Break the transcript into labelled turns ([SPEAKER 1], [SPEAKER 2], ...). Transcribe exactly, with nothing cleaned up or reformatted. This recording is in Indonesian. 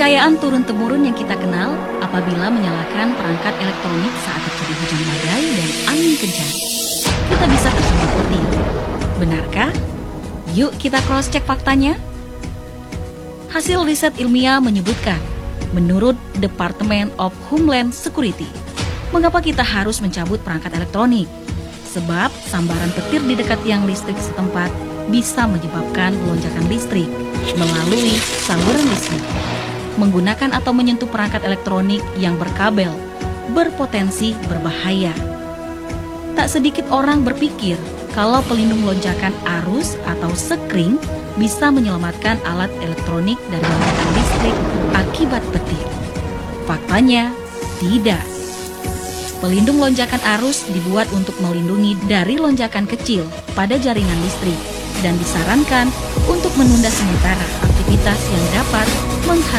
[SPEAKER 1] Kepercayaan turun-temurun yang kita kenal apabila menyalakan perangkat elektronik saat terjadi hujan badai dan angin kencang, kita bisa terjebak petir. Benarkah? Yuk kita cross-check faktanya. Hasil riset ilmiah menyebutkan, menurut Department of Homeland Security, mengapa kita harus mencabut perangkat elektronik? Sebab sambaran petir di dekat tiang listrik setempat bisa menyebabkan lonjakan listrik melalui saluran listrik. Menggunakan atau menyentuh perangkat elektronik yang berkabel berpotensi berbahaya. Tak sedikit orang berpikir kalau pelindung lonjakan arus atau sekring bisa menyelamatkan alat elektronik dari lonjakan listrik akibat petir. Faktanya, tidak. Pelindung lonjakan arus dibuat untuk melindungi dari lonjakan kecil pada jaringan listrik dan disarankan untuk menunda sementara aktivitas yang dapat menghantam